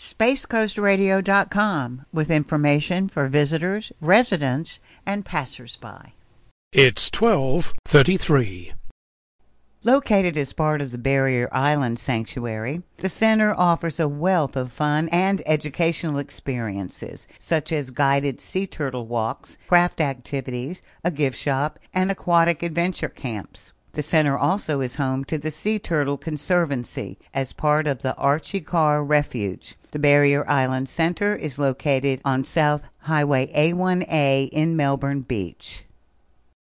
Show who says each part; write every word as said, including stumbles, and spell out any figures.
Speaker 1: space coast radio dot com with information for visitors, residents, and passersby.
Speaker 2: It's twelve thirty-three.
Speaker 1: Located as part of the Barrier Island Sanctuary, the center offers a wealth of fun and educational experiences, such as guided sea turtle walks, craft activities, a gift shop, and aquatic adventure camps. The center also is home to the Sea Turtle Conservancy as part of the Archie Carr Refuge. The Barrier Island Center is located on South Highway A one A in Melbourne Beach.